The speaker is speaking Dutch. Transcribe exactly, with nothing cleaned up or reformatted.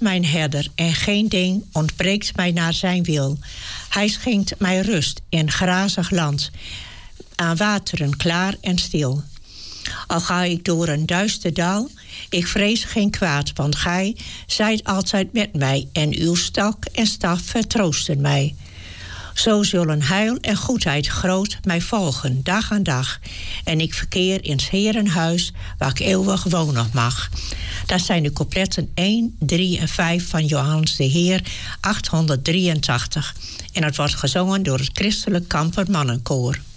mijn herder en geen ding ontbreekt mij naar zijn wil. Hij schenkt mij rust in grazig land, aan wateren klaar en stil. Al ga ik door een duister dal, ik vrees geen kwaad, want gij zijt altijd met mij en uw stok en staf vertroosten mij. Zo zullen heil en goedheid groot mij volgen, dag aan dag. En ik verkeer in 's Heeren huis, waar ik eeuwig wonen mag. Dat zijn de coupletten één, drie en vijf van Johannes de Heer, achthonderddrieëntachtig. En het wordt gezongen door het Christelijk Kampermannenkoor.